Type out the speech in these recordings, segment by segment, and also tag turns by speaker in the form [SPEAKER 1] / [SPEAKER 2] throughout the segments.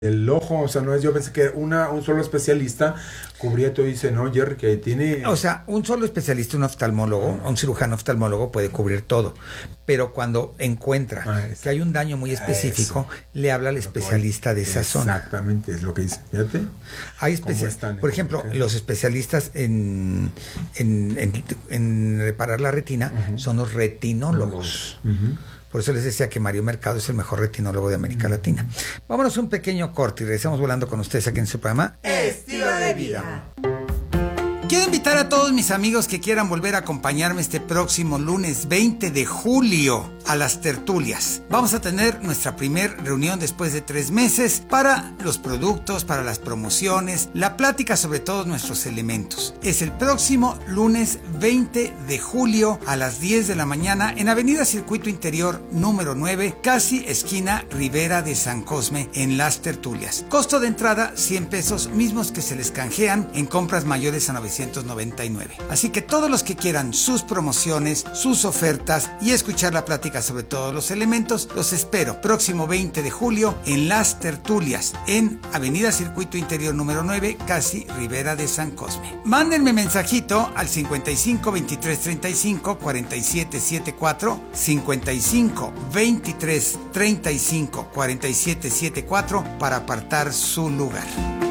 [SPEAKER 1] el ojo, o sea, no es, yo pensé que un solo especialista cubría todo y dice, no, Jerry, que tiene...
[SPEAKER 2] O sea, un solo especialista, un oftalmólogo, un cirujano oftalmólogo puede cubrir todo, pero cuando encuentra que hay un daño muy específico, le habla al especialista de esa zona.
[SPEAKER 1] Exactamente, es lo que dice, fíjate.
[SPEAKER 2] Hay por ejemplo, los especialistas en reparar la retina son los retinólogos. Por eso les decía que Mario Mercado es el mejor retinólogo de América Latina. Vámonos a un pequeño corte y regresamos volando con ustedes aquí en su programa
[SPEAKER 3] Estilo de Vida.
[SPEAKER 2] Quiero invitar a todos mis amigos que quieran volver a acompañarme este próximo lunes 20 de julio a las tertulias. Vamos a tener nuestra primer reunión después de 3 meses para los productos, para las promociones, la plática sobre todos nuestros elementos. Es el próximo lunes 20 de julio a las 10 de la mañana en Avenida Circuito Interior número 9, casi esquina Ribera de San Cosme, en las tertulias. Costo de entrada 100 pesos, mismos que se les canjean en compras mayores a 999. Así que todos los que quieran sus promociones, sus ofertas y escuchar la plática sobre todos los elementos, los espero próximo 20 de julio en las tertulias en Avenida Circuito Interior número 9, casi Ribera de San Cosme. Mándenme mensajito al 55 23 35 47 74, 55 23 35 47 74 para apartar su lugar.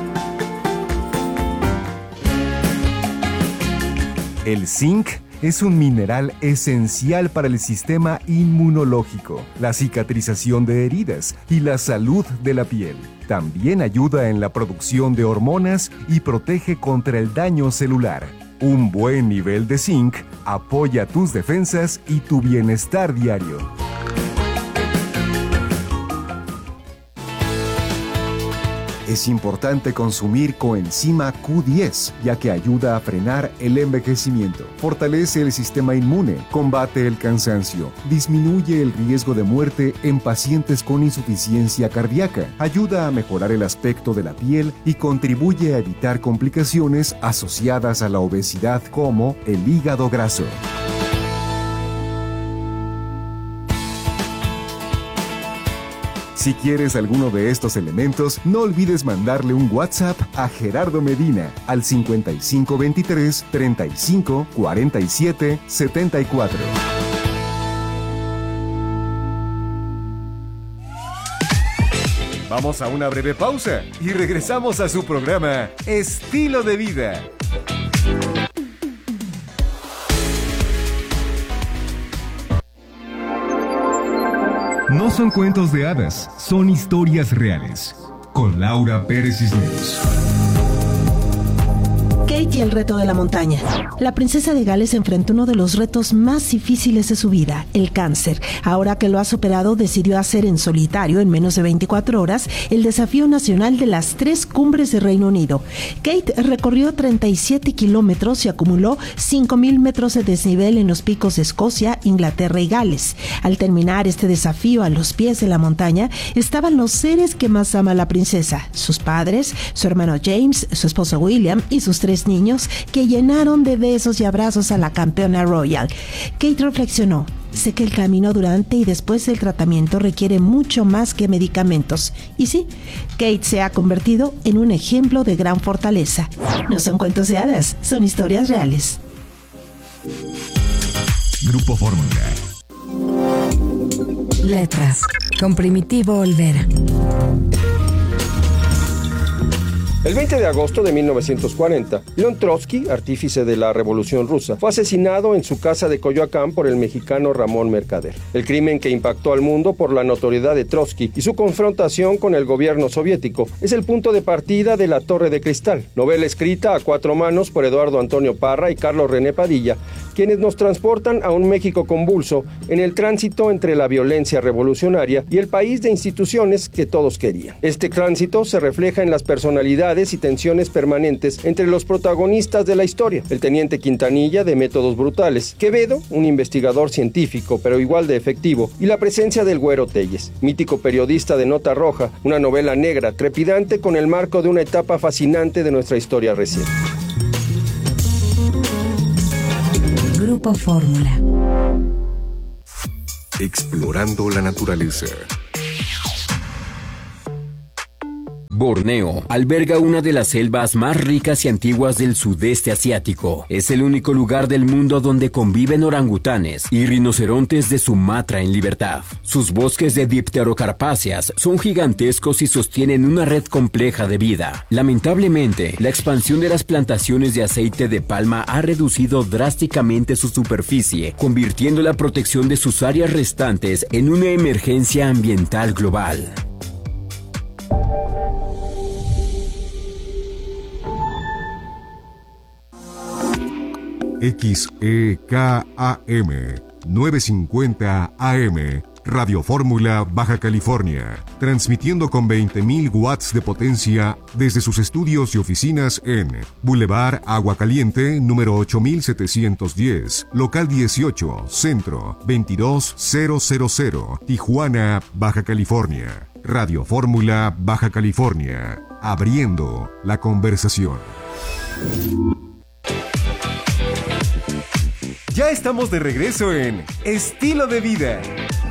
[SPEAKER 4] El zinc es un mineral esencial para el sistema inmunológico, la cicatrización de heridas y la salud de la piel. También ayuda en la producción de hormonas y protege contra el daño celular. Un buen nivel de zinc apoya tus defensas y tu bienestar diario. Es importante consumir coenzima Q10, ya que ayuda a frenar el envejecimiento, fortalece el sistema inmune, combate el cansancio, disminuye el riesgo de muerte en pacientes con insuficiencia cardíaca, ayuda a mejorar el aspecto de la piel y contribuye a evitar complicaciones asociadas a la obesidad como el hígado graso. Si quieres alguno de estos elementos, no olvides mandarle un WhatsApp a Gerardo Medina al 5523 35 47 74. Vamos a una breve pausa y regresamos a su programa Estilo de Vida. No son cuentos de hadas, son historias reales. Con Laura Pérez Cisneros.
[SPEAKER 5] Kate y el reto de la montaña. La princesa de Gales enfrentó uno de los retos más difíciles de su vida, el cáncer. Ahora que lo ha superado, decidió hacer en solitario, en menos de 24 horas, el desafío nacional de las 3 cumbres de Reino Unido. Kate recorrió 37 kilómetros y acumuló 5,000 metros de desnivel en los picos de Escocia, Inglaterra y Gales. Al terminar este desafío a los pies de la montaña, estaban los seres que más ama la princesa, sus padres, su hermano James, su esposo William y sus 3 niños, que llenaron de besos y abrazos a la campeona royal. Kate reflexionó: sé que el camino durante y después del tratamiento requiere mucho más que medicamentos. Y sí, Kate se ha convertido en un ejemplo de gran fortaleza. No son cuentos de hadas, son historias reales.
[SPEAKER 4] Grupo Fórmula.
[SPEAKER 6] Letras, con Primitivo Olvera.
[SPEAKER 7] El 20 de agosto de 1940, León Trotsky, artífice de la Revolución Rusa, fue asesinado en su casa de Coyoacán por el mexicano Ramón Mercader. El crimen que impactó al mundo por la notoriedad de Trotsky y su confrontación con el gobierno soviético es el punto de partida de La Torre de Cristal, novela escrita a 4 manos por Eduardo Antonio Parra y Carlos René Padilla, quienes nos transportan a un México convulso en el tránsito entre la violencia revolucionaria y el país de instituciones que todos querían. Este tránsito se refleja en las personalidades y tensiones permanentes entre los protagonistas de la historia: el teniente Quintanilla, de métodos brutales; Quevedo, un investigador científico pero igual de efectivo; y la presencia del Güero Telles, mítico periodista de Nota Roja, una novela negra trepidante con el marco de una etapa fascinante de nuestra historia reciente.
[SPEAKER 6] Grupo Fórmula.
[SPEAKER 4] Explorando la naturaleza.
[SPEAKER 8] Borneo alberga una de las selvas más ricas y antiguas del sudeste asiático. Es el único lugar del mundo donde conviven orangutanes y rinocerontes de Sumatra en libertad. Sus bosques de dipterocarpáceas son gigantescos y sostienen una red compleja de vida. Lamentablemente, la expansión de las plantaciones de aceite de palma ha reducido drásticamente su superficie, convirtiendo la protección de sus áreas restantes en una emergencia ambiental global.
[SPEAKER 4] XEKAM 950 AM Radio Fórmula, Baja California, transmitiendo con 20.000 watts de potencia desde sus estudios y oficinas en Boulevard Agua Caliente, número 8710, local 18, centro 22000, Tijuana, Baja California. Radio Fórmula, Baja California, abriendo la conversación. Ya estamos de regreso en Estilo de Vida.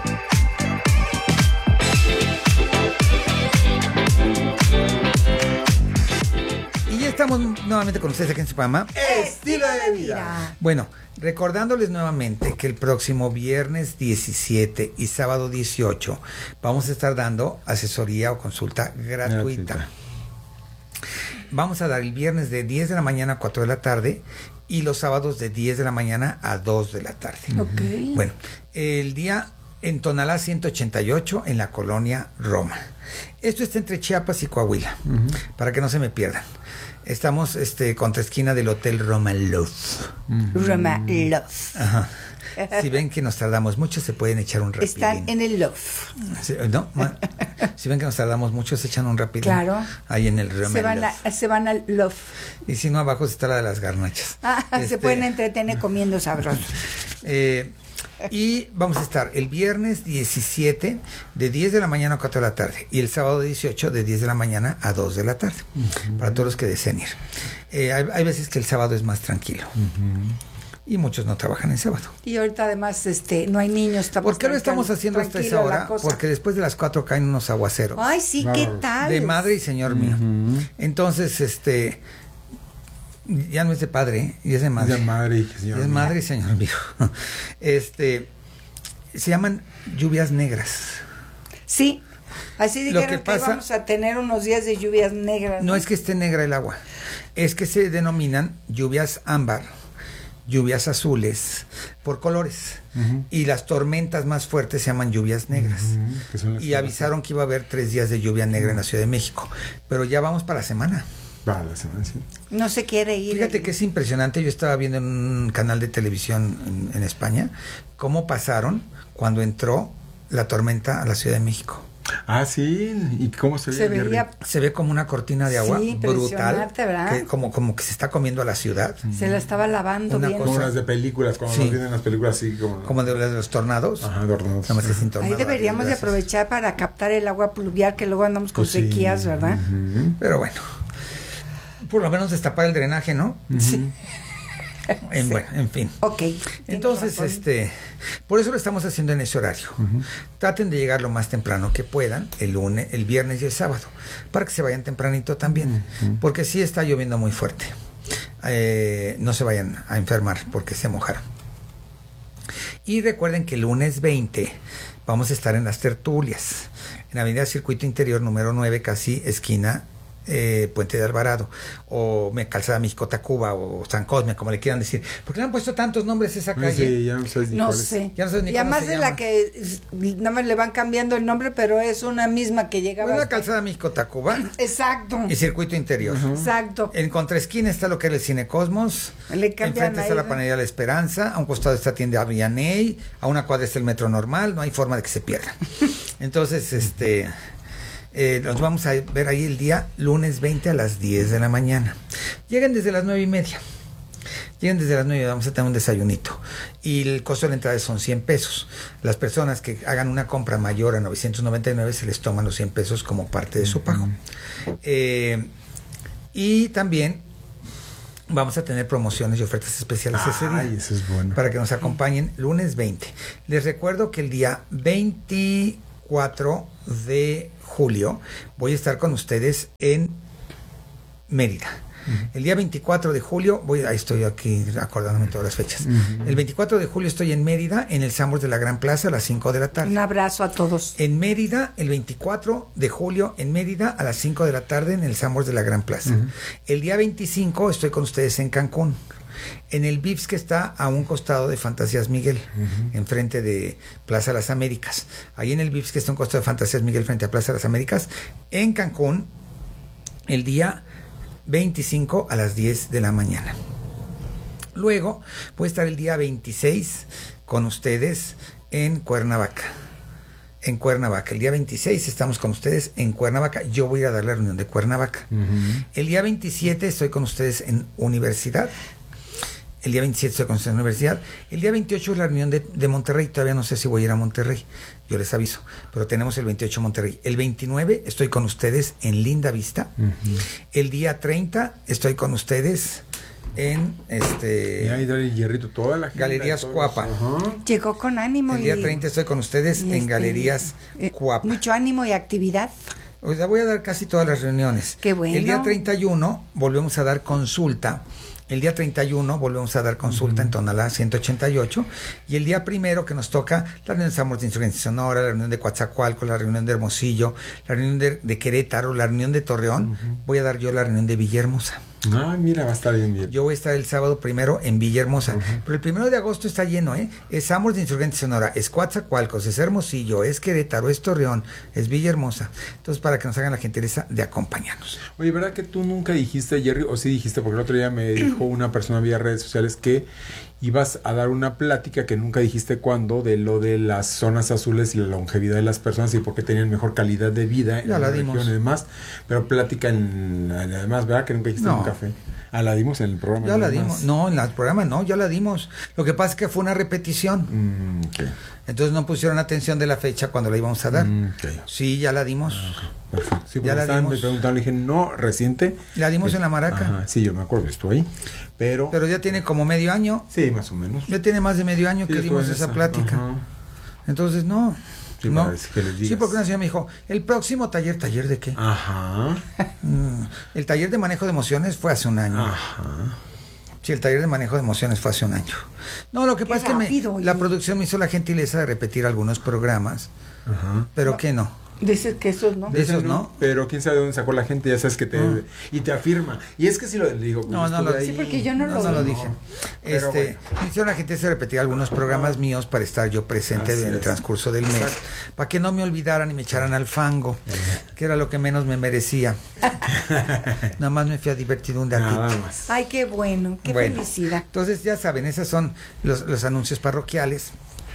[SPEAKER 2] Estamos nuevamente con ustedes aquí en su programa
[SPEAKER 3] Estilo de Vida.
[SPEAKER 2] Bueno, recordándoles nuevamente que el próximo viernes 17 y sábado 18 vamos a estar dando asesoría o consulta gratuita. Vamos a dar el viernes de 10 de la mañana a 4 de la tarde y los sábados de 10 de la mañana a 2 de la tarde.
[SPEAKER 3] Ok.
[SPEAKER 2] Bueno, el día en Tonalá 188 en la colonia Roma. Esto está entre Chiapas y Coahuila, para que no se me pierdan. Estamos contra esquina del Hotel Roma Love.
[SPEAKER 3] Roma Love.
[SPEAKER 2] Ajá. Si ven que nos tardamos mucho, se pueden echar un rapidín.
[SPEAKER 3] Están en el Love.
[SPEAKER 2] Si ven que nos tardamos mucho, se echan un rapidín.
[SPEAKER 3] Claro.
[SPEAKER 2] Ahí en el Roma Love.
[SPEAKER 3] Se van al Love.
[SPEAKER 2] Y si no, abajo está la de las garnachas.
[SPEAKER 3] Se pueden entretener comiendo sabroso.
[SPEAKER 2] Y vamos a estar el viernes 17 de 10 de la mañana a 4 de la tarde y el sábado 18 de 10 de la mañana a 2 de la tarde, para todos los que deseen ir. Hay veces que el sábado es más tranquilo. Y muchos no trabajan el sábado.
[SPEAKER 3] Y ahorita además no hay niños.
[SPEAKER 2] ¿Por qué lo estamos haciendo hasta esa hora? Porque después de las 4 caen unos aguaceros.
[SPEAKER 3] Ay, sí, ¿qué tal?
[SPEAKER 2] De madre y señor mío. Entonces, ya no es de padre, y es de madre.
[SPEAKER 1] De madre y señor mío.
[SPEAKER 2] Es madre y señor mío. Se llaman lluvias negras.
[SPEAKER 3] Sí, así dijeron que
[SPEAKER 2] pasa,
[SPEAKER 3] vamos a tener unos días de lluvias negras.
[SPEAKER 2] No es que esté negra el agua, es que se denominan lluvias ámbar, lluvias azules, por colores. Y las tormentas más fuertes se llaman lluvias negras. Y avisaron que iba a haber 3 días de lluvia negra en la Ciudad de México. Pero ya vamos para la semana.
[SPEAKER 1] Sí.
[SPEAKER 3] No se quiere ir.
[SPEAKER 2] Fíjate que es impresionante. Yo estaba viendo en un canal de televisión en España cómo pasaron cuando entró la tormenta a la Ciudad de México.
[SPEAKER 1] Ah, sí. ¿Y cómo se ve?
[SPEAKER 2] Se ve como una cortina de agua brutal, que como que se está comiendo a la ciudad.
[SPEAKER 3] Se la estaba lavando bien.
[SPEAKER 1] Como las de películas, como nos vienen las películas así
[SPEAKER 2] como de los tornados.
[SPEAKER 1] Ajá, tornados.
[SPEAKER 2] Nada más que sin tornado.
[SPEAKER 3] Ahí deberíamos de aprovechar para captar el agua pluvial, que luego andamos con sequías, ¿verdad?
[SPEAKER 2] Pero bueno, por lo menos destapar el drenaje, ¿no?
[SPEAKER 3] Sí.
[SPEAKER 2] Bueno, en fin.
[SPEAKER 3] Ok.
[SPEAKER 2] Entonces, por eso lo estamos haciendo en ese horario. Traten de llegar lo más temprano que puedan, el viernes y el sábado, para que se vayan tempranito también, porque sí está lloviendo muy fuerte. No se vayan a enfermar porque se mojaron. Y recuerden que el lunes 20 vamos a estar en las tertulias, en Avenida Circuito Interior número 9, casi esquina Puente de Alvarado, o Calzada México-Tacuba, o San Cosme, como le quieran decir. ¿Por qué le han puesto tantos nombres a esa calle?
[SPEAKER 1] Sí, ya no sabes ni
[SPEAKER 3] no
[SPEAKER 1] cuál
[SPEAKER 3] sé.
[SPEAKER 2] Ya no sabes ni
[SPEAKER 3] y
[SPEAKER 2] cómo
[SPEAKER 3] además
[SPEAKER 2] se
[SPEAKER 3] de
[SPEAKER 2] llama.
[SPEAKER 3] la que nada más le van cambiando el nombre, pero es una misma que llegaba.
[SPEAKER 2] Una Calzada México-Tacuba.
[SPEAKER 3] Exacto.
[SPEAKER 2] Y Circuito Interior.
[SPEAKER 3] Exacto.
[SPEAKER 2] En contraesquina está lo que es el Cine Cosmos. Enfrente está la Panadería La Esperanza. A un costado está tienda Villaney. A una cuadra está el Metro Normal. No hay forma de que se pierdan. Entonces, nos vamos a ver ahí el día lunes 20 a las 10 de la mañana. Lleguen desde las 9:30. Lleguen desde las 9, vamos a tener un desayunito. Y el costo de la entrada son 100 pesos. Las personas que hagan una compra mayor a 999 se les toman los 100 pesos como parte de su pago. Y también vamos a tener promociones y ofertas especiales ese día.
[SPEAKER 1] Eso es bueno.
[SPEAKER 2] Para que nos acompañen lunes 20. Les recuerdo que el día 24 24 de julio voy a estar con ustedes en Mérida. El día 24 de julio, ahí estoy aquí acordándome todas las fechas. El 24 de julio estoy en Mérida, en el Sambors de la Gran Plaza, a las 5 de la tarde.
[SPEAKER 3] Un abrazo a todos.
[SPEAKER 2] En Mérida, el 24 de julio, en Mérida, a las 5 de la tarde, en el Sambors de la Gran Plaza. El día 25 estoy con ustedes en Cancún, en el Vips que está a un costado de Fantasías Miguel, enfrente de Plaza Las Américas. Ahí en el Vips que está a un costado de Fantasías Miguel, frente a Plaza Las Américas, en Cancún, el día 25 a las 10 de la mañana. Luego voy a estar el día 26 con ustedes en Cuernavaca. En Cuernavaca. El día 26 estamos con ustedes en Cuernavaca. Yo voy a ir a dar la reunión de Cuernavaca. El día 27 estoy con ustedes en Universidad. El día 27 estoy con ustedes en Universidad. El día 28 es la reunión de Monterrey. Todavía no sé si voy a ir a Monterrey. Yo les aviso. Pero tenemos el 28 Monterrey. El 29 estoy con ustedes en Linda Vista. El día 30 estoy con ustedes en
[SPEAKER 1] Y ahí dale hierrito toda la gente.
[SPEAKER 2] Galerías Cuapa.
[SPEAKER 3] Llegó con ánimo.
[SPEAKER 2] El día 30 estoy con ustedes en Galerías Cuapa.
[SPEAKER 3] Mucho ánimo y actividad.
[SPEAKER 2] O sea, voy a dar casi todas las reuniones.
[SPEAKER 3] Qué bueno.
[SPEAKER 2] El día 31 volvemos a dar consulta. El día 31 volvemos a dar consulta en Tonalá 188. Y el día primero que nos toca la reunión de Sambors de Insurgencia Sonora, la reunión de Coatzacoalcos, la reunión de Hermosillo, la reunión de Querétaro, la reunión de Torreón, voy a dar yo la reunión de Villahermosa.
[SPEAKER 1] Ah, mira, va a estar bien.
[SPEAKER 2] Yo voy a estar el sábado primero en Villahermosa. Pero el 1 de agosto está lleno, ¿eh? Es Sambors de Insurgencia Sonora, es Coatzacoalcos, es Hermosillo, es Querétaro, es Torreón, es Villahermosa. Entonces, para que nos hagan la gentileza de acompañarnos.
[SPEAKER 1] Oye, ¿verdad que tú nunca dijiste, Jerry, o sí dijiste, porque el otro día me dijo una persona vía redes sociales que ibas a dar una plática que nunca dijiste cuándo, de lo de las zonas azules y la longevidad de las personas y por qué tenían mejor calidad de vida en la región y demás, pero plática además, ¿verdad? Que nunca dijiste en un café. Ah, la dimos en el programa.
[SPEAKER 2] Ya la dimos. No, en el programa no, ya la dimos. Lo que pasa es que fue una repetición.
[SPEAKER 1] Okay.
[SPEAKER 2] Entonces no pusieron atención de la fecha cuando la íbamos a dar.
[SPEAKER 1] Okay.
[SPEAKER 2] Sí, ya la dimos.
[SPEAKER 1] Perfecto. Sí,
[SPEAKER 2] ya la dimos.
[SPEAKER 1] Me preguntaron, le dije, no, reciente.
[SPEAKER 2] La dimos en la Maraca.
[SPEAKER 1] Ajá, sí, yo me acuerdo, estuve ahí. Pero
[SPEAKER 2] ya tiene como medio año.
[SPEAKER 1] Sí, más o menos.
[SPEAKER 2] Ya tiene más de medio año que dimos esa plática. Entonces, no.
[SPEAKER 1] Sí,
[SPEAKER 2] no.
[SPEAKER 1] Que les digas.
[SPEAKER 2] Sí, porque una señora me dijo, el próximo ¿taller de qué?
[SPEAKER 1] Ajá.
[SPEAKER 2] El taller de manejo de emociones fue hace un año.
[SPEAKER 1] Ajá.
[SPEAKER 2] Sí, el taller de manejo de emociones fue hace un año. No, lo que pasa es que la producción me hizo la gentileza de repetir algunos programas.
[SPEAKER 1] Ajá.
[SPEAKER 2] Pero que no.
[SPEAKER 3] Dices que esos no.
[SPEAKER 2] De esos no.
[SPEAKER 1] Pero quién sabe de dónde sacó la gente, ya sabes que te... Y te afirma. Y es que si lo digo...
[SPEAKER 2] No lo
[SPEAKER 3] sí, porque yo no lo
[SPEAKER 2] dije. Me hicieron la gente de repetir algunos programas míos para estar yo presente en el transcurso del mes. Para que no me olvidaran y me echaran al fango, que era lo que menos me merecía. Nada más me fui a divertir un ratito.
[SPEAKER 1] Nada más.
[SPEAKER 3] Ay, qué bueno, qué felicidad.
[SPEAKER 2] Entonces, ya saben, esos son los anuncios parroquiales.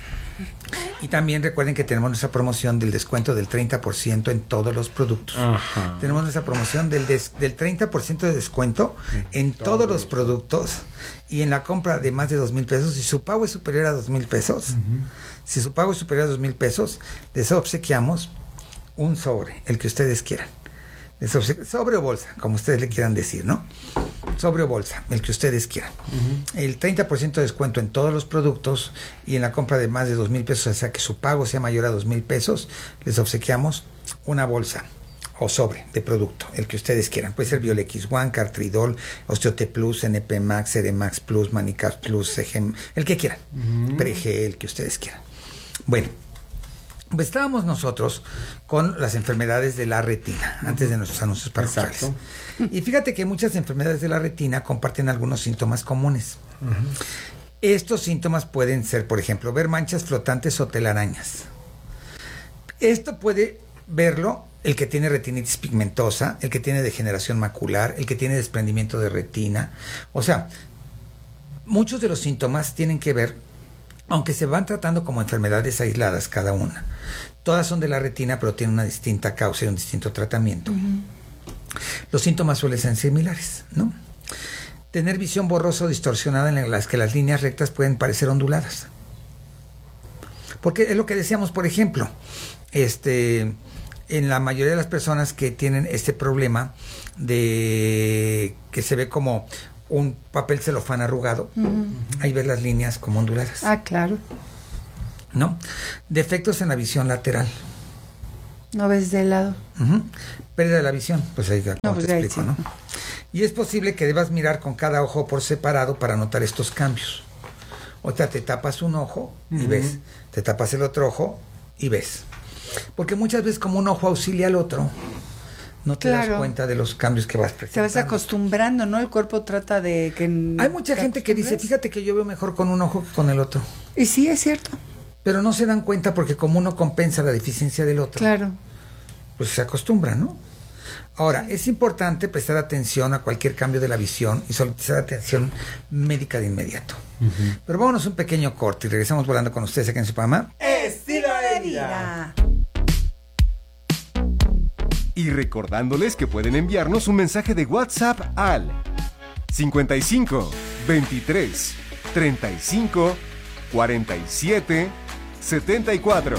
[SPEAKER 2] Y también recuerden que tenemos nuestra promoción del descuento del 30% en todos los productos.
[SPEAKER 1] Ajá.
[SPEAKER 2] Tenemos nuestra promoción del 30% de descuento en todos los productos y en la compra de más de 2,000 pesos. Si su pago es superior a 2,000 pesos, si su pago es superior a 2,000 pesos, les obsequiamos un sobre, el que ustedes quieran. Sobre o bolsa, como ustedes le quieran decir, ¿no? Sobre o bolsa, el que ustedes quieran. El 30% de descuento en todos los productos y en la compra de más de 2,000 pesos, o sea que su pago sea mayor a 2,000 pesos, les obsequiamos una bolsa o sobre de producto, el que ustedes quieran. Puede ser Biolex One, Cartridol, Osteote Plus, NP Max, Ceremax Plus, Manicap Plus, CG, el que quieran. Prege, el que ustedes quieran. Bueno, pues estábamos nosotros con las enfermedades de la retina, antes de nuestros anuncios parroquiales.
[SPEAKER 1] Exacto.
[SPEAKER 2] Y fíjate que muchas enfermedades de la retina comparten algunos síntomas comunes. Estos síntomas pueden ser, por ejemplo, ver manchas flotantes o telarañas. Esto puede verlo el que tiene retinitis pigmentosa, el que tiene degeneración macular, el que tiene desprendimiento de retina. O sea, muchos de los síntomas tienen que ver, aunque se van tratando como enfermedades aisladas cada una. Todas son de la retina, pero tienen una distinta causa y un distinto tratamiento. Los síntomas suelen ser similares, ¿no? Tener visión borrosa o distorsionada en las que las líneas rectas pueden parecer onduladas. Porque es lo que decíamos, por ejemplo, en la mayoría de las personas que tienen este problema de que se ve como un papel celofán arrugado, ahí ves las líneas como onduladas.
[SPEAKER 3] Ah, claro.
[SPEAKER 2] ¿No? Defectos en la visión lateral.
[SPEAKER 3] No ves de lado.
[SPEAKER 2] Pérdida de la visión, pues ahí te explico,
[SPEAKER 3] sí.
[SPEAKER 2] ¿no? Y es posible que debas mirar con cada ojo por separado para notar estos cambios. O sea, te tapas un ojo y ves, te tapas el otro ojo y ves. Porque muchas veces como un ojo auxilia al otro, no te das cuenta de los cambios que vas presentando.
[SPEAKER 3] Te vas acostumbrando, ¿no? El cuerpo trata de que...
[SPEAKER 2] Hay mucha gente que dice, fíjate que yo veo mejor con un ojo que con el otro.
[SPEAKER 3] Y sí, es cierto.
[SPEAKER 2] Pero no se dan cuenta porque como uno compensa la deficiencia del otro,
[SPEAKER 3] claro,
[SPEAKER 2] pues se acostumbra, ¿no? Ahora, es importante prestar atención a cualquier cambio de la visión y solicitar atención médica de inmediato. Pero vámonos un pequeño corte y regresamos volando con ustedes aquí en su programa
[SPEAKER 3] Estilo de Vida.
[SPEAKER 4] Y recordándoles que pueden enviarnos un mensaje de WhatsApp al 55 23 35 47 74.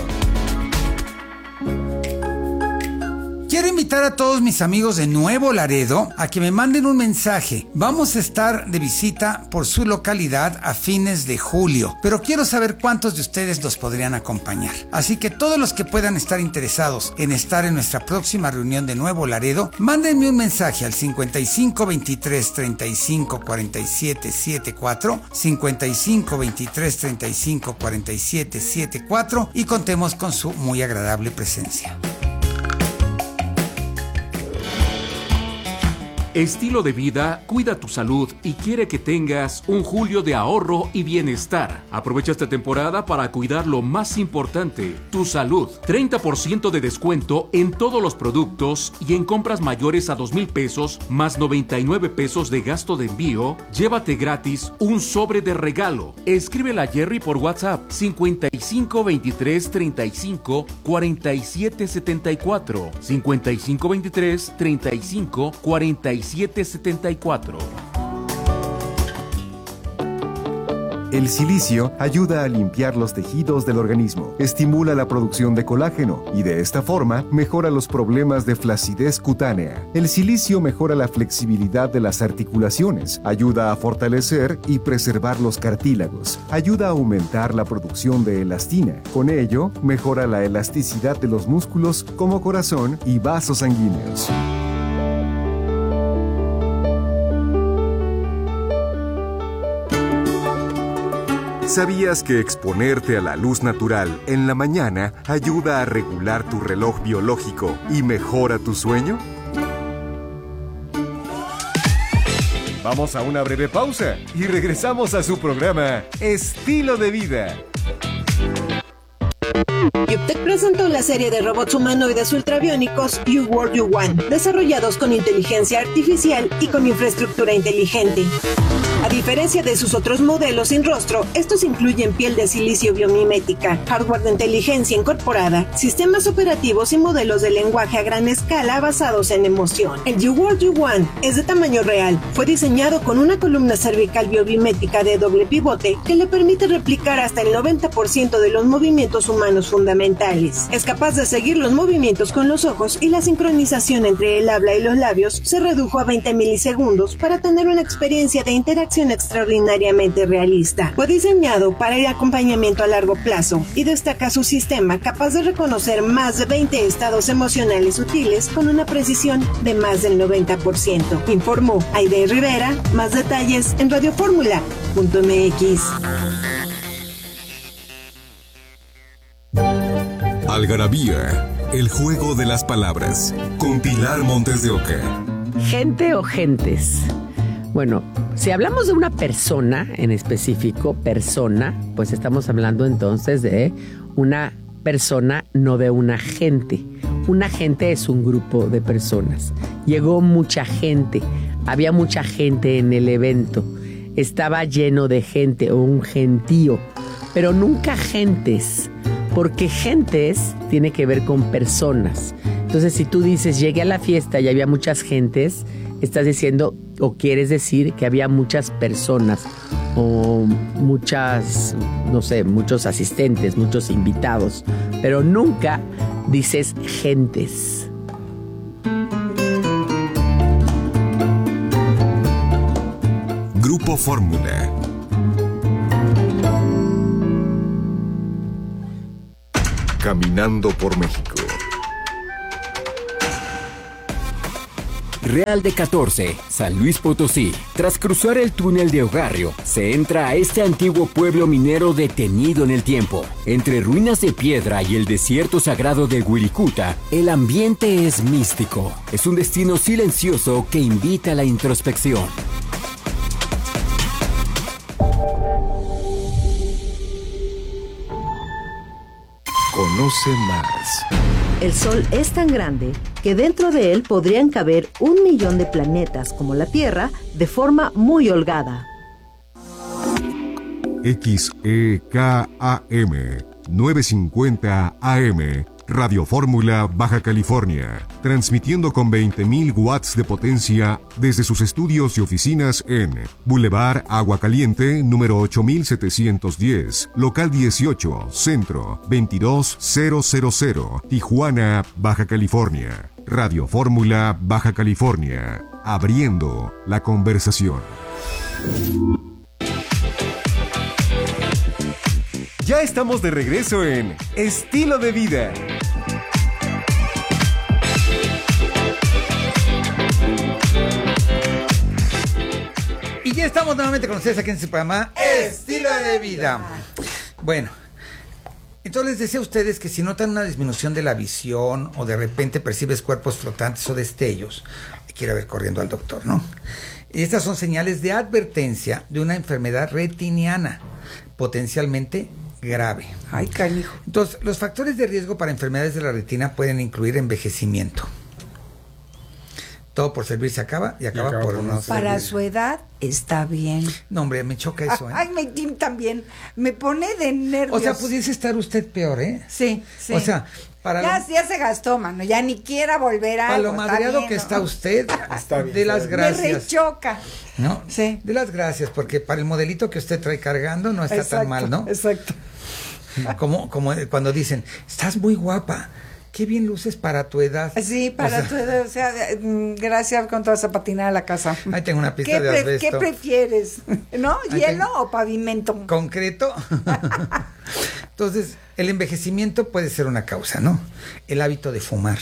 [SPEAKER 2] Quiero invitar a todos mis amigos de Nuevo Laredo a que me manden un mensaje. Vamos a estar de visita por su localidad a fines de julio, pero quiero saber cuántos de ustedes los podrían acompañar. Así que todos los que puedan estar interesados en estar en nuestra próxima reunión de Nuevo Laredo, mándenme un mensaje al 55 23 35 47 74, 55 23 35 47 74 y contemos con su muy agradable presencia.
[SPEAKER 9] Estilo de Vida cuida tu salud y quiere que tengas un julio de ahorro y bienestar. Aprovecha esta temporada para cuidar lo más importante, tu salud. 30% de descuento en todos los productos y en compras mayores a 2,000 pesos más 99 pesos de gasto de envío. Llévate gratis un sobre de regalo. Escríbele a Jerry por WhatsApp 55 23 35 47 74 55 23 35 47 74.
[SPEAKER 4] El silicio ayuda a limpiar los tejidos del organismo, estimula la producción de colágeno y de esta forma mejora los problemas de flacidez cutánea. El silicio mejora la flexibilidad de las articulaciones, ayuda a fortalecer y preservar los cartílagos, ayuda a aumentar la producción de elastina. Con ello, mejora la elasticidad de los músculos como corazón y vasos sanguíneos. ¿Sabías que exponerte a la luz natural en la mañana ayuda a regular tu reloj biológico y mejora tu sueño? Vamos a una breve pausa y regresamos a su programa Estilo de Vida.
[SPEAKER 5] Yuptec presentó la serie de robots humanoides ultrabiónicos You World You Want, desarrollados con inteligencia artificial y con infraestructura inteligente. A diferencia de sus otros modelos sin rostro, estos incluyen piel de silicio biomimética, hardware de inteligencia incorporada, sistemas operativos y modelos de lenguaje a gran escala basados en emoción. El You World You Want es de tamaño real. Fue diseñado con una columna cervical biomimética de doble pivote que le permite replicar hasta el 90% de los movimientos humanos fundamentales. Es capaz de seguir los movimientos con los ojos y la sincronización entre el habla y los labios se redujo a 20 milisegundos para tener una experiencia de interacción extraordinariamente realista. Fue diseñado para el acompañamiento a largo plazo y destaca su sistema capaz de reconocer más de 20 estados emocionales sutiles con una precisión de más del 90%. Informó Aide Rivera. Más detalles en radioformula.mx.
[SPEAKER 4] Algarabía, el juego de las palabras, con Pilar Montes de Oca.
[SPEAKER 10] ¿Gente o gentes? Bueno, si hablamos de una persona en específico, persona, pues estamos hablando entonces de una persona, no de una gente. Una gente es un grupo de personas. Llegó mucha gente, había mucha gente en el evento, estaba lleno de gente o un gentío, pero nunca gentes, porque gentes tiene que ver con personas. Entonces, si tú dices, llegué a la fiesta y había muchas gentes, estás diciendo o quieres decir que había muchas personas o muchas, no sé, muchos asistentes, muchos invitados, pero nunca dices gentes.
[SPEAKER 4] Grupo Fórmula. Caminando por México.
[SPEAKER 8] Real de 14, San Luis Potosí. Tras cruzar el túnel de Ogarrio, se entra a este antiguo pueblo minero detenido en el tiempo. Entre ruinas de piedra y el desierto sagrado de Wirikuta, el ambiente es místico. Es un destino silencioso que invita a la introspección.
[SPEAKER 4] Conoce más.
[SPEAKER 11] El Sol es tan grande que dentro de él podrían caber 1 millón de planetas como la Tierra de forma muy holgada.
[SPEAKER 4] XEKAM 950 AM, Radio Fórmula, Baja California, transmitiendo con 20.000 watts de potencia desde sus estudios y oficinas en Boulevard Agua Caliente, número 8710, local 18, centro 22000, Tijuana, Baja California. Radio Fórmula, Baja California, abriendo la conversación. Ya estamos de regreso en Estilo de Vida.
[SPEAKER 2] Y ya estamos nuevamente con ustedes aquí en este programa Estilo de Vida. Bueno, entonces les decía a ustedes que si notan una disminución de la visión o de repente percibes cuerpos flotantes o destellos, hay que ir a ver corriendo al doctor, ¿no? Y estas son señales de advertencia de una enfermedad retiniana, potencialmente grave.
[SPEAKER 3] Ay, canijo.
[SPEAKER 2] Entonces, los factores de riesgo para enfermedades de la retina pueden incluir envejecimiento. Todo por servir se acaba y acaba por no servir.
[SPEAKER 3] Para su edad está bien.
[SPEAKER 2] No, hombre, me choca eso, ¿eh?
[SPEAKER 3] Ay, también. Me pone de nervios.
[SPEAKER 2] O sea, pudiese estar usted peor, ¿eh?
[SPEAKER 3] Sí, sí.
[SPEAKER 2] O sea,
[SPEAKER 3] ya se gastó, mano. Ya ni quiera volver a...
[SPEAKER 2] Para lo madreado que está usted, está bien, de las gracias.
[SPEAKER 3] Me rechoca.
[SPEAKER 2] ¿No?
[SPEAKER 3] Sí.
[SPEAKER 2] De las gracias, porque para el modelito que usted trae cargando no está tan mal, ¿no?
[SPEAKER 3] Exacto.
[SPEAKER 2] Como cuando dicen, estás muy guapa, qué bien luces para tu edad.
[SPEAKER 3] Sí, para tu edad, o sea, gracias con toda esa patina a la casa.
[SPEAKER 2] Ahí tengo una pista de asbesto.
[SPEAKER 3] ¿Qué prefieres? ¿No? ¿Hielo o pavimento?
[SPEAKER 2] ¿Concreto? Entonces, el envejecimiento puede ser una causa, ¿no? El hábito de fumar.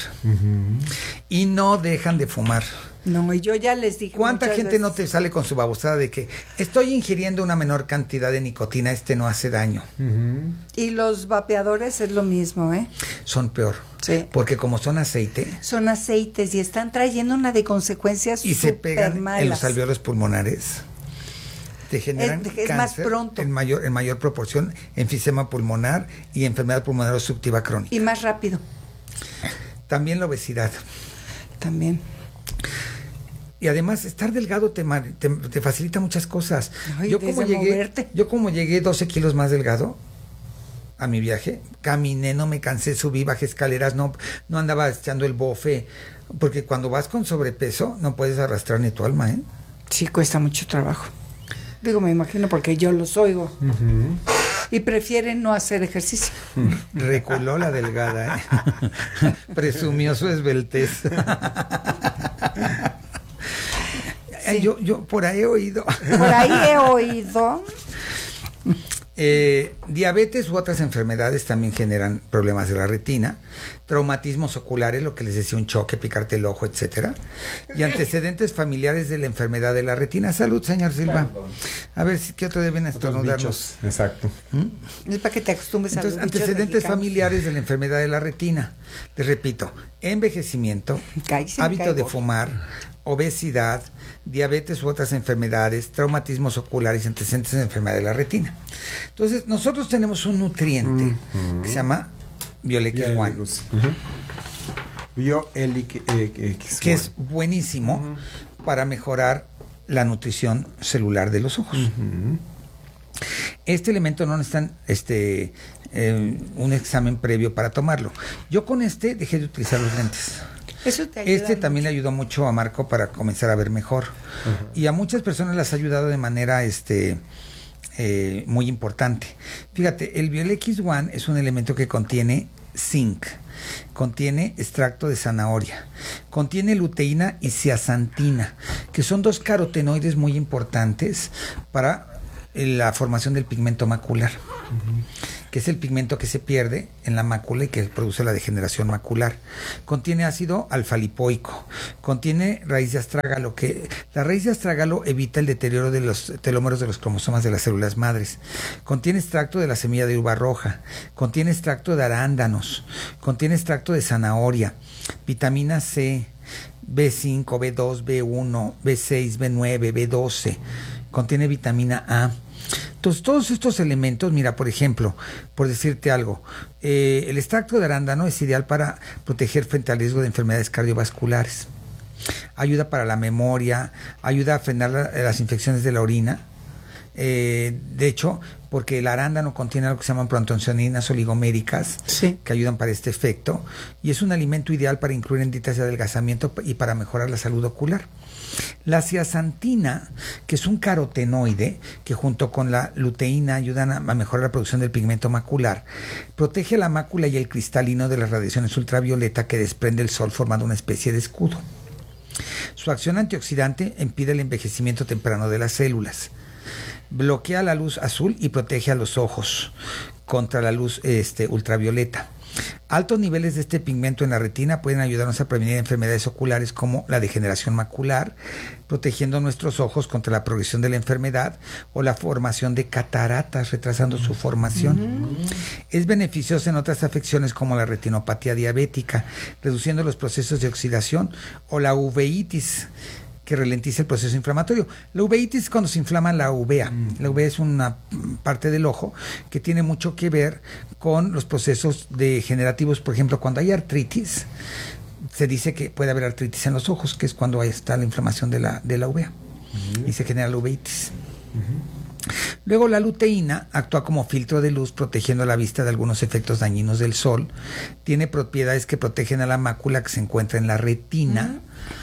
[SPEAKER 2] Y no dejan de fumar.
[SPEAKER 3] No, y yo ya les dije.
[SPEAKER 2] ¿Cuánta gente no te sale con su babosada de que estoy ingiriendo una menor cantidad de nicotina, no hace daño?
[SPEAKER 3] Y los vapeadores es lo mismo, ¿eh?
[SPEAKER 2] Son peor.
[SPEAKER 3] Sí.
[SPEAKER 2] Porque como son aceite.
[SPEAKER 3] Son aceites y están trayendo una de consecuencias
[SPEAKER 2] y se pegan
[SPEAKER 3] malas
[SPEAKER 2] en los alveolos pulmonares. Te generan
[SPEAKER 3] es
[SPEAKER 2] cáncer
[SPEAKER 3] más pronto.
[SPEAKER 2] En mayor proporción, enfisema pulmonar y enfermedad pulmonar obstructiva crónica.
[SPEAKER 3] Y más rápido. También
[SPEAKER 2] la obesidad.
[SPEAKER 3] También.
[SPEAKER 2] Y además, estar delgado te facilita muchas cosas.
[SPEAKER 3] Ay,
[SPEAKER 2] yo como llegué 12 kilos más delgado a mi viaje, caminé, no me cansé, subí, bajé escaleras, no andaba echando el bofe, porque cuando vas con sobrepeso no puedes arrastrar ni tu alma, ¿eh?
[SPEAKER 3] Sí, cuesta mucho trabajo. Digo, me imagino porque yo los oigo. Y prefieren no hacer ejercicio.
[SPEAKER 2] Reculó la delgada, ¿eh? Presumió su esbeltez. Sí. Yo por ahí he oído. Diabetes u otras enfermedades también generan problemas de la retina, traumatismos oculares, lo que les decía, un choque, picarte el ojo, etcétera, y antecedentes familiares de la enfermedad de la retina. Salud, señor Silva. A ver, ¿qué otro deben estornudarnos?
[SPEAKER 1] Exacto.
[SPEAKER 3] Es para que te acostumbres a los bichos
[SPEAKER 2] antecedentes
[SPEAKER 3] mexicanos.
[SPEAKER 2] Familiares de la enfermedad de la retina. Les repito, envejecimiento, hábito de fumar, obesidad, diabetes u otras enfermedades, traumatismos oculares y antecedentes de enfermedad de la retina. Entonces, nosotros tenemos un nutriente que se llama BioLX1.
[SPEAKER 1] BioLX1.
[SPEAKER 2] Que es buenísimo para mejorar la nutrición celular de los ojos. Este elemento no necesitan un examen previo para tomarlo. Yo con dejé de utilizar los lentes.
[SPEAKER 3] Eso te ayuda
[SPEAKER 2] también le ayudó mucho a Marco para comenzar a ver mejor. Y a muchas personas les ha ayudado de manera muy importante. Fíjate, el BioLX1 es un elemento que contiene zinc, contiene extracto de zanahoria, contiene luteína y zeaxantina, que son dos carotenoides muy importantes para la formación del pigmento macular. que es el pigmento que se pierde en la mácula y que produce la degeneración macular. Contiene ácido alfa-lipoico, contiene raíz de astrágalo, que la raíz de astrágalo evita el deterioro de los telómeros de los cromosomas de las células madres. Contiene extracto de la semilla de uva roja, contiene extracto de arándanos, contiene extracto de zanahoria, vitamina C, B5, B2, B1, B6, B9, B12, contiene vitamina A. Entonces, todos estos elementos, mira, por ejemplo, por decirte algo, el extracto de arándano es ideal para proteger frente al riesgo de enfermedades cardiovasculares. Ayuda para la memoria, ayuda a frenar las infecciones de la orina. De hecho, porque el arándano contiene algo que se llaman proanthocyanininas oligoméricas, que ayudan para este efecto, y es un alimento ideal para incluir en dietas de adelgazamiento y para mejorar la salud ocular. La zeaxantina, que es un carotenoide, que junto con la luteína ayudan a mejorar la producción del pigmento macular, protege la mácula y el cristalino de las radiaciones ultravioleta que desprende el sol, formando una especie de escudo. Su acción antioxidante impide el envejecimiento temprano de las células. Bloquea la luz azul y protege a los ojos contra la luz ultravioleta. Altos niveles de este pigmento en la retina pueden ayudarnos a prevenir enfermedades oculares como la degeneración macular, protegiendo nuestros ojos contra la progresión de la enfermedad o la formación de cataratas, retrasando su formación. Es beneficioso en otras afecciones como la retinopatía diabética, reduciendo los procesos de oxidación, o la uveitis, que ralentiza el proceso inflamatorio. La uveitis es cuando se inflama la uvea. La uvea es una parte del ojo que tiene mucho que ver con los procesos degenerativos. Por ejemplo, cuando hay artritis, se dice que puede haber artritis en los ojos, que es cuando ahí está la inflamación de la uvea. Y se genera la uveitis. Luego la luteína actúa como filtro de luz, protegiendo la vista de algunos efectos dañinos del sol. Tiene propiedades que protegen a la mácula que se encuentra en la retina.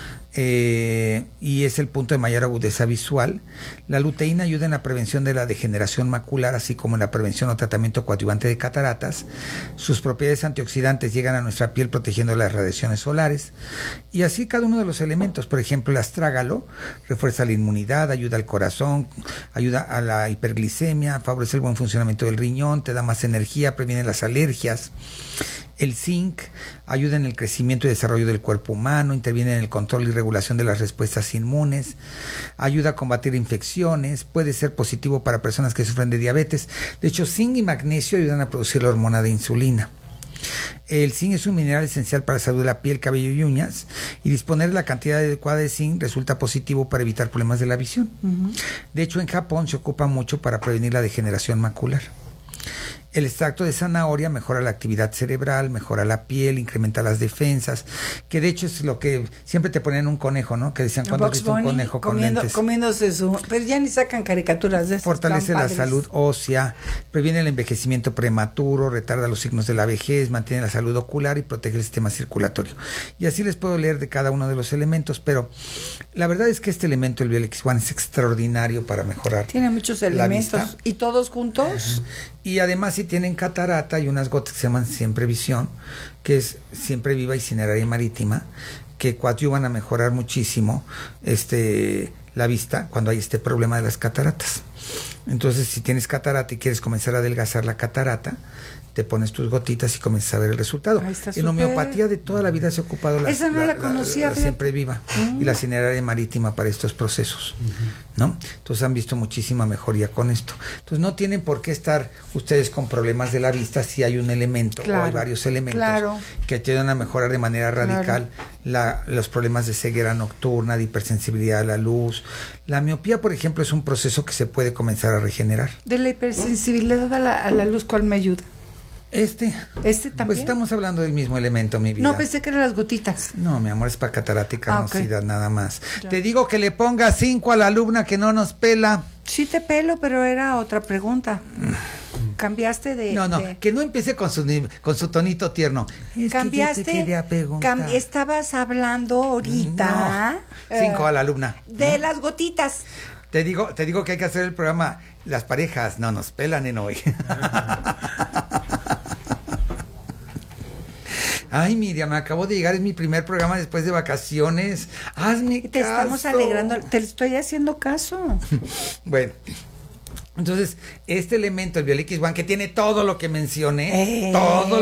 [SPEAKER 2] Y es el punto de mayor agudeza visual. La luteína ayuda en la prevención de la degeneración macular, así como en la prevención o tratamiento coadyuvante de cataratas. Sus propiedades antioxidantes llegan a nuestra piel protegiendo las radiaciones solares. Y así cada uno de los elementos. Por ejemplo, el astrágalo refuerza la inmunidad, ayuda al corazón, ayuda a la hiperglicemia, favorece el buen funcionamiento del riñón, te da más energía, previene las alergias. El zinc ayuda en el crecimiento y desarrollo del cuerpo humano, interviene en el control y regulación de las respuestas inmunes, ayuda a combatir infecciones, puede ser positivo para personas que sufren de diabetes. De hecho, zinc y magnesio ayudan a producir la hormona de insulina. El zinc es un mineral esencial para la salud de la piel, cabello y uñas, y disponer de la cantidad adecuada de zinc resulta positivo para evitar problemas de la visión. De hecho, en Japón se ocupa mucho para prevenir la degeneración macular. El extracto de zanahoria mejora la actividad cerebral, mejora la piel, incrementa las defensas, que de hecho es lo que siempre te ponían un conejo, ¿no? Que decían, ¿cuándo has visto un conejo con lentes?
[SPEAKER 3] Comiéndose su... Pero ya ni sacan caricaturas de eso.
[SPEAKER 2] Fortalece la salud ósea, previene el envejecimiento prematuro, retarda los signos de la vejez, mantiene la salud ocular y protege el sistema circulatorio. Y así les puedo leer de cada uno de los elementos, pero la verdad es que este elemento, el Biolix-1, es extraordinario para mejorar.
[SPEAKER 3] Tiene muchos elementos. ¿Y todos juntos?
[SPEAKER 2] Y además si tienen catarata, hay unas gotas que se llaman Siempre Visión, que es siempre viva y cineraria marítima, que coadyuvan a mejorar muchísimo la vista cuando hay este problema de las cataratas. Entonces, si tienes catarata y quieres comenzar a adelgazar la catarata, te pones tus gotitas y comienzas a ver el resultado. En homeopatía de toda la vida se ha ocupado la Siempre Viva y la cineraria marítima para estos procesos, ¿no? Entonces han visto muchísima mejoría con esto. Entonces no tienen por qué estar ustedes con problemas de la vista si hay un elemento o hay varios elementos que te ayudan a mejorar de manera radical los problemas de ceguera nocturna, de hipersensibilidad a la luz. La miopía, por ejemplo, es un proceso que se puede comenzar a regenerar.
[SPEAKER 3] De la hipersensibilidad a la luz, ¿cuál me ayuda?
[SPEAKER 2] Este
[SPEAKER 3] también.
[SPEAKER 2] Pues estamos hablando del mismo elemento, mi vida.
[SPEAKER 3] No, pensé que eran las gotitas.
[SPEAKER 2] No, mi amor, es para catarata y carnosidad, nada más. Ya. Te digo que le ponga 5 a la alumna que no nos pela.
[SPEAKER 3] Sí te pelo, pero era otra pregunta. Cambiaste de...
[SPEAKER 2] No, que no empiece con su tonito tierno.
[SPEAKER 3] Cambiaste,
[SPEAKER 2] que yo te quería preguntar.
[SPEAKER 3] Estabas hablando ahorita...
[SPEAKER 2] 5 a la alumna.
[SPEAKER 3] De las gotitas.
[SPEAKER 2] Te digo que hay que hacer el programa Las parejas no nos pelan en hoy. Ay, Miriam, me acabo de llegar, es mi primer programa después de vacaciones. Hazme caso.
[SPEAKER 3] Te estamos alegrando, te estoy haciendo caso.
[SPEAKER 2] Bueno, Entonces, este elemento, el Biolix One, que tiene todo lo que mencioné,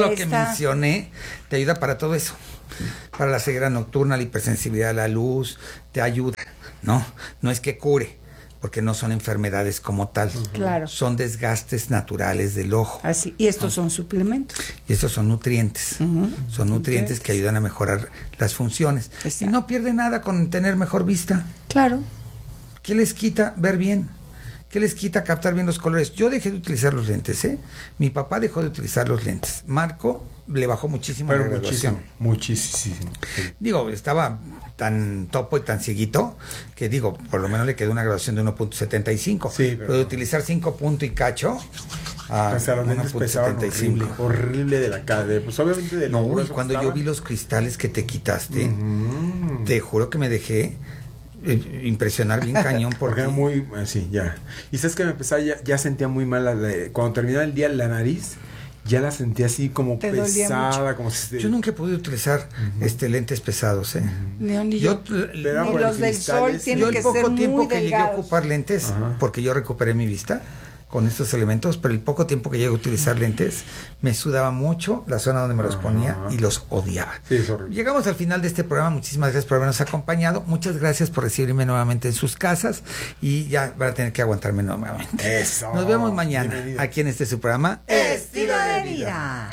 [SPEAKER 2] te ayuda para todo eso. Para la ceguera nocturna, la hipersensibilidad a la luz, te ayuda, ¿no? No es que cure, porque no son enfermedades como tal.
[SPEAKER 3] Claro.
[SPEAKER 2] Son desgastes naturales del ojo.
[SPEAKER 3] Así. Y estos son suplementos.
[SPEAKER 2] Y estos son nutrientes. Son nutrientes que ayudan a mejorar las funciones. Exacto. Y no pierde nada con tener mejor vista.
[SPEAKER 3] Claro.
[SPEAKER 2] ¿Qué les quita ver bien? ¿Qué les quita captar bien los colores? Yo dejé de utilizar los lentes, ¿eh? Mi papá dejó de utilizar los lentes. Marco le bajó muchísimo la graduación.
[SPEAKER 1] Muchísimo.
[SPEAKER 2] Digo, estaba tan topo y tan cieguito que digo, por lo menos le quedó una graduación de 1.75.
[SPEAKER 1] Sí,
[SPEAKER 2] pero de utilizar 5 punto y cacho a
[SPEAKER 1] o sea, los lentes pesaban horrible de la cara. Pues obviamente de
[SPEAKER 2] no, y cuando yo vi los cristales que te quitaste, te juro que me dejé impresionar bien cañón
[SPEAKER 1] porque era muy sí, ya. Y sabes que me empezaba, ya sentía muy mal cuando terminaba el día la nariz, ya la sentía así como pesada, como si
[SPEAKER 2] yo nunca he podido utilizar lentes pesados,
[SPEAKER 3] ni los del sol tienen que ser muy delgados. Yo el poco tiempo que llegué a ocupar
[SPEAKER 2] lentes, porque yo recuperé mi vista con estos elementos, pero el poco tiempo que llegué a utilizar lentes, me sudaba mucho la zona donde me los ponía y los odiaba.
[SPEAKER 1] Sí, es horrible.
[SPEAKER 2] Llegamos al final de este programa. Muchísimas gracias por habernos acompañado. Muchas gracias por recibirme nuevamente en sus casas y ya van a tener que aguantarme nuevamente.
[SPEAKER 1] Eso.
[SPEAKER 2] Nos vemos mañana aquí en su programa
[SPEAKER 11] Estilo de Vida.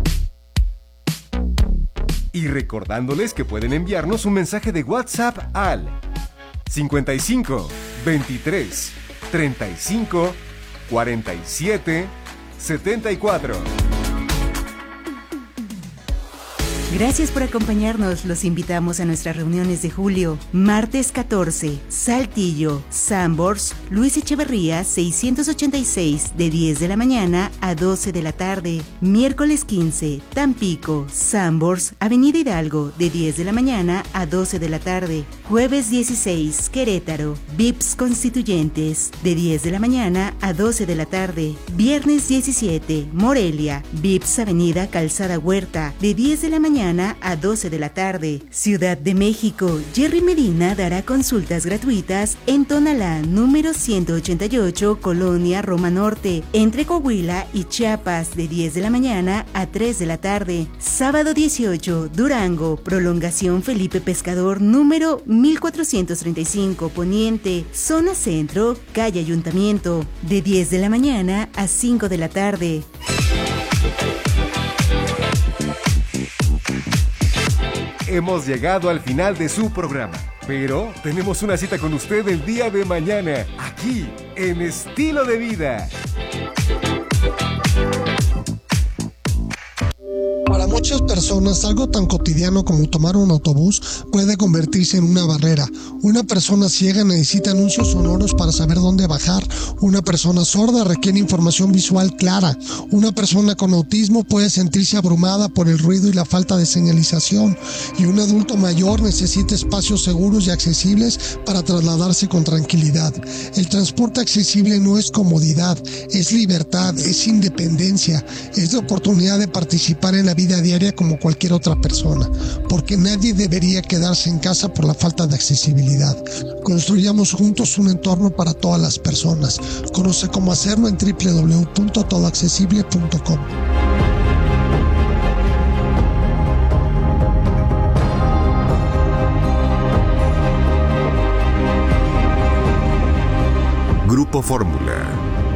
[SPEAKER 4] Y recordándoles que pueden enviarnos un mensaje de WhatsApp al 55 23 35 47 74.
[SPEAKER 12] Gracias por acompañarnos. Los invitamos a nuestras reuniones de julio. Martes 14, Saltillo, Sambors, Luis Echeverría 686, de 10 de la mañana a 12 de la tarde. Miércoles 15, Tampico, Sambors, Avenida Hidalgo, de 10 de la mañana a 12 de la tarde. Jueves 16, Querétaro, Vips Constituyentes, de 10 de la mañana a 12 de la tarde. Viernes 17, Morelia, Vips Avenida Calzada Huerta, de 10 de la mañana a 12 de la tarde. Ciudad de México, Jerry Medina dará consultas gratuitas en Tonalá, número 188, Colonia Roma Norte, entre Coahuila y Chiapas, de 10 de la mañana a 3 de la tarde. Sábado 18, Durango, Prolongación Felipe Pescador, número 1435, Poniente, Zona Centro, Calle Ayuntamiento, de 10 de la mañana a 5 de la tarde.
[SPEAKER 4] Hemos llegado al final de su programa, pero tenemos una cita con usted el día de mañana, aquí en Estilo de Vida.
[SPEAKER 13] Para muchas personas, algo tan cotidiano como tomar un autobús puede convertirse en una barrera. Una persona ciega necesita anuncios sonoros para saber dónde bajar. Una persona sorda requiere información visual clara. Una persona con autismo puede sentirse abrumada por el ruido y la falta de señalización. Y un adulto mayor necesita espacios seguros y accesibles para trasladarse con tranquilidad. El transporte accesible no es comodidad, es libertad, es independencia, es la oportunidad de participar en la vida diaria como cualquier otra persona, porque nadie debería quedarse en casa por la falta de accesibilidad. Construyamos juntos un entorno para todas las personas. Conoce cómo hacerlo en www.todoaccesible.com.
[SPEAKER 4] Grupo Fórmula.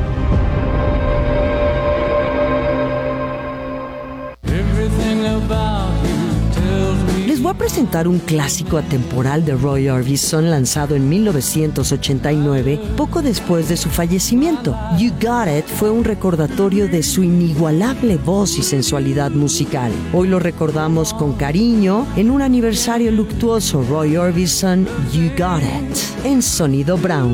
[SPEAKER 5] Les voy a presentar un clásico atemporal de Roy Orbison lanzado en 1989, poco después de su fallecimiento. You Got It fue un recordatorio de su inigualable voz y sensualidad musical. Hoy lo recordamos con cariño en un aniversario luctuoso. Roy Orbison, You Got It, en Sonido Brown.